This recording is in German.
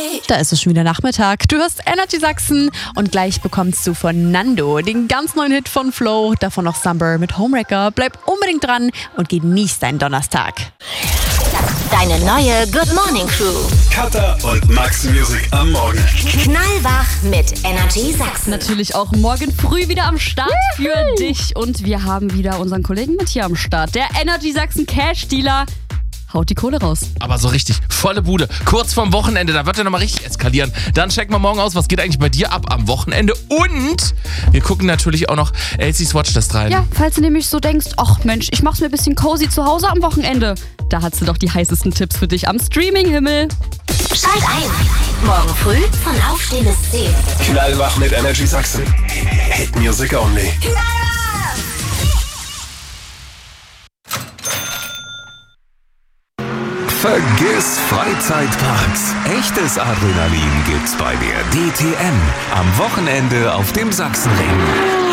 Da ist es schon wieder Nachmittag. Du hörst Energy Sachsen und gleich bekommst du von Nando den ganz neuen Hit von Flo, davon noch Summer mit Homewrecker. Bleib unbedingt dran und genieß deinen Donnerstag. Deine neue Good Morning Crew. Katha und Max Music am Morgen. Knallwach mit Energy Sachsen. Natürlich auch morgen früh wieder am Start für dich. Und wir haben wieder unseren Kollegen mit hier am Start. Der Energy Sachsen Cash Dealer haut die Kohle raus. Aber so richtig, volle Bude. Kurz vorm Wochenende, da wird er nochmal richtig eskalieren. Dann checken wir morgen aus, was geht eigentlich bei dir ab am Wochenende. Und wir gucken natürlich auch noch Elsie's Watchlist rein. Ja, falls du nämlich so denkst, ach Mensch, ich mach's mir ein bisschen cozy zu Hause am Wochenende. Da hat sie doch die heißesten Tipps für dich am Streaming-Himmel. Schalt ein. Morgen früh von Aufstehen bis 10. Knallwach mit Energy Sachsen. Hit Music only. Vergiss Freizeitparks. Echtes Adrenalin gibt's bei der DTM. Am Wochenende auf dem Sachsenring.